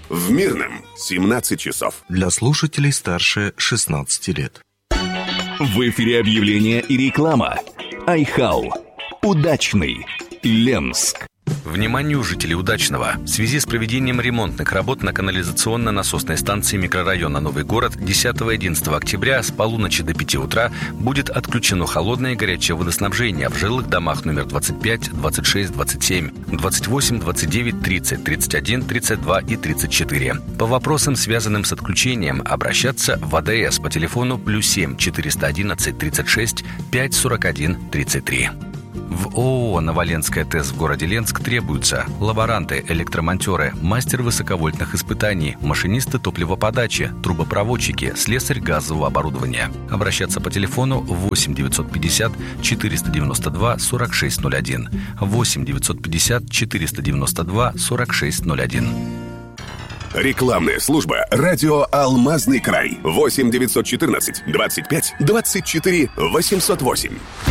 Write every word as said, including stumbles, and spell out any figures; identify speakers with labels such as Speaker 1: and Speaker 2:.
Speaker 1: В Мирном семнадцать часов.
Speaker 2: Для слушателей старше шестнадцати лет.
Speaker 3: В эфире объявление и реклама. Айхау. Удачный. Ленск.
Speaker 4: Вниманию жителей Удачного! В связи с проведением ремонтных работ на канализационно-насосной станции микрорайона Новый город десятого и одиннадцатого октября с полуночи до пяти утра будет отключено холодное и горячее водоснабжение в жилых домах номер двадцать пять, двадцать шесть, двадцать семь, двадцать восемь, двадцать девять, тридцать, тридцать один, тридцать два и тридцать четыре. По вопросам, связанным с отключением, обращаться в АДС по телефону плюс семь четыреста одиннадцать тридцать шесть пять сорок один тридцать три. В ООО «Новоленская ТЭС» в городе Ленск требуются лаборанты, электромонтеры, мастер высоковольтных испытаний, машинисты топливоподачи, трубопроводчики, слесарь газового оборудования. Обращаться по телефону восемь девятьсот пятьдесят четыреста девяносто два сорок шесть ноль один, восемь девятьсот пятьдесят четыреста девяносто два сорок шесть ноль один.
Speaker 1: Рекламная служба «Радио Алмазный край». восемь девятьсот четырнадцать двадцать пять двадцать четыре восемьсот восемь.